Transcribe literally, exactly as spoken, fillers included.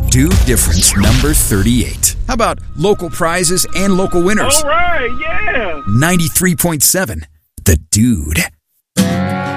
Dude Difference number thirty-eight. How about local prizes and local winners? All right, yeah. ninety-three point seven, The Dude.